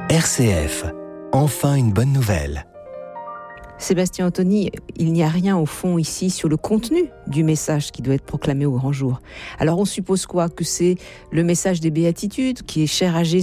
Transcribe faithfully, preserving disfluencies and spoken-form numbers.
R C F, enfin une bonne nouvelle. Sébastien Anthony, il n'y a rien au fond ici sur le contenu du message qui doit être proclamé au grand jour. Alors on suppose quoi ? Que c'est le message des béatitudes qui est cher à Jésus ?